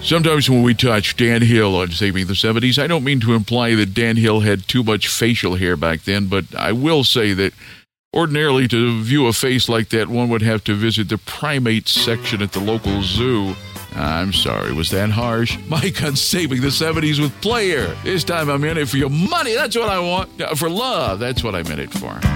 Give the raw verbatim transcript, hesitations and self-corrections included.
Sometimes when we touch Dan Hill on Saving the seventies, I don't mean to imply that Dan Hill had too much facial hair back then, but I will say that ordinarily to view a face like that, one would have to visit the primates section at the local zoo. I'm sorry, was that harsh? Mike on Saving the seventies with Player. This time I'm in it for your money. That's what I want. For love, that's what I'm in it for.